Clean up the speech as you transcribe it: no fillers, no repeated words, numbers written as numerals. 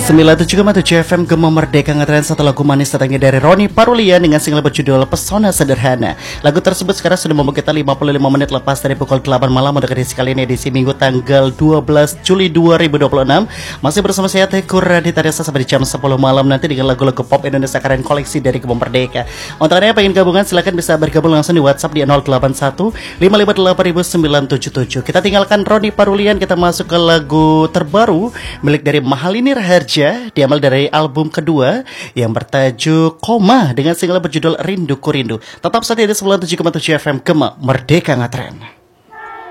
97,7 FM Gema Merdeka ngetren satu lagu manis datangnya dari Roni Parulian dengan single berjudul Pesona Sederhana. Lagu tersebut sekarang sudah membuat kita 55 menit lepas dari pukul 8 malam untuk edisi kali ini, edisi Minggu tanggal 12 Juli 2026. Masih bersama saya Tekur Raditya Desa sampai di jam 10 malam nanti dengan lagu-lagu pop Indonesia keren koleksi dari Gema Merdeka. Untuk Anda yang pengen gabungan silahkan bisa bergabung langsung di WhatsApp di 081 558 977. Kita tinggalkan Roni Parulian, kita masuk ke lagu terbaru milik dari Mahalini Raharja, diambil dari album kedua yang bertajuk Koma dengan single berjudul Rinduku Rindu. Tetap saja di 97,7 FM Gema Merdeka Ngetren.